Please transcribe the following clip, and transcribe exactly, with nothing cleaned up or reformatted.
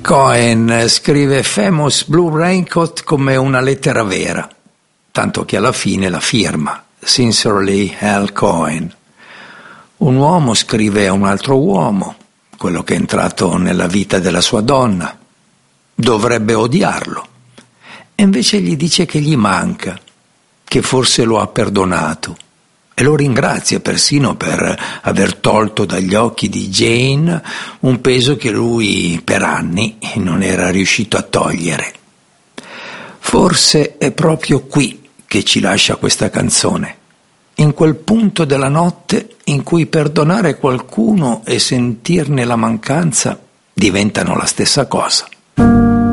Cohen scrive Famous Blue Raincoat come una lettera vera, tanto che alla fine la firma, Sincerely Hal Cohen. Un uomo scrive a un altro uomo, quello che è entrato nella vita della sua donna. Dovrebbe odiarlo, e invece gli dice che gli manca, che forse lo ha perdonato, e lo ringrazia persino per aver tolto dagli occhi di Jane un peso che lui per anni non era riuscito a togliere. Forse è proprio qui che ci lascia questa canzone, in quel punto della notte in cui perdonare qualcuno e sentirne la mancanza diventano la stessa cosa.